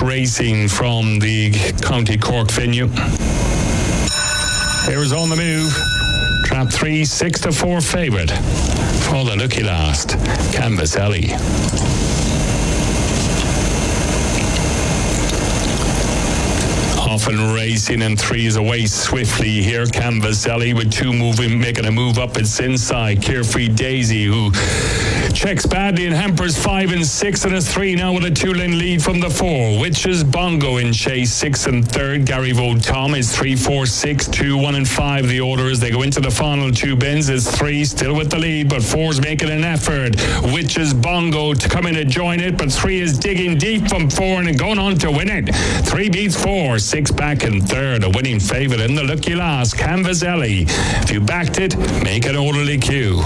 Racing from the County Cork venue. Here's on the move. Trap 3, 6-4 favourite for the lucky last, Canvas Ellie. Often Racing and 3 is away swiftly here. Canvas Ellie with 2 making a move up its inside. Carefree Daisy, who checks badly and hampers 5 and 6 and a 3 now with a 2-lane lead from the 4. Witches Bongo in chase 6 and 3rd. Gary Vote Tom is 3, 4, 6, 2, 1 and 5 the order as they go into the final 2 bends. It's 3 still with the lead, but 4's making an effort. Witches Bongo to come in to join it, but 3 is digging deep from 4 and going on to win it. 3 beats 4, 6 back in 3rd. A winning favourite in the lucky last, Canvas Ellie. If you backed it, make an orderly queue.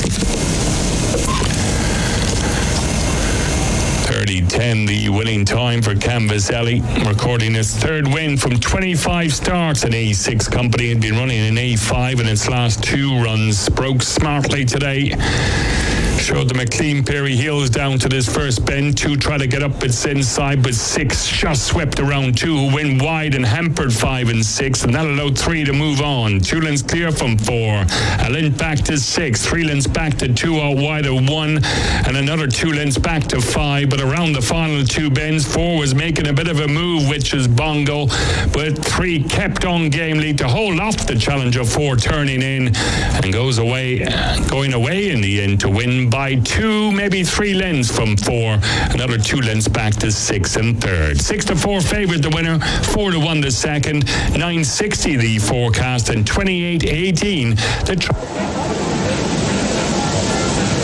30-10, the winning time for Canvas Ellie, recording its 3rd win from 25 starts. An A6 company had been running in A5 in its last 2 runs. Broke smartly today. Showed them a clean Perry Hills down to this first bend. 2 try to get up its inside, but 6 just swept around 2, who went wide and hampered 5 and 6, and that allowed 3 to move on. 2 lengths clear from 4. A length back to 6. 3 lengths back to 2 out wide of 1, and another 2 lengths back to 5. But around the final 2 bends, 4 was making a bit of a move, which is Bongo, but 3 kept on gamely to hold off the challenge of 4 turning in, and going away in the end to win by 2, maybe 3 lengths from 4. Another 2 lengths back to 6 and 3rd. 6-4 favourite the winner, 4-1 the second, 960 the forecast, and 28-18 the